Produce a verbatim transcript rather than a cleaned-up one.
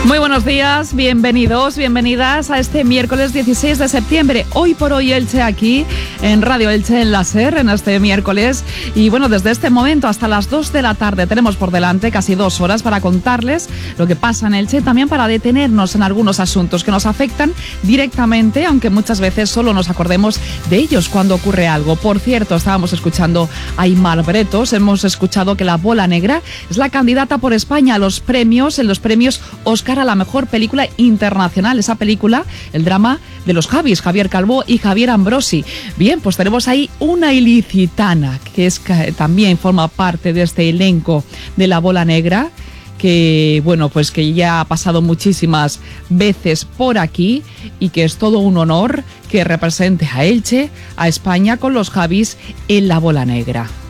Muy buenos días, bienvenidos, bienvenidas a este miércoles dieciséis de septiembre. Hoy por hoy Elche aquí en Radio Elche en la SER en este miércoles. Y bueno, desde este momento hasta las dos de la tarde tenemos por delante casi dos horas para contarles lo que pasa en Elche, también para detenernos en algunos asuntos que nos afectan directamente, aunque muchas veces solo nos acordemos de ellos cuando ocurre algo. Por cierto, estábamos escuchando a Aimar Bretos, hemos escuchado que La Bola Negra es la candidata por España a los premios, en los premios Oscar a la mejor película internacional. Esa película, el drama de los Javis, Javier Calvo y Javier Ambrosi. Bien, pues tenemos ahí una ilicitana que es que también forma parte de este elenco de La Bola Negra, que bueno, pues que ya ha pasado muchísimas veces por aquí y que es todo un honor que represente a Elche, a España con los Javis en La Bola Negra.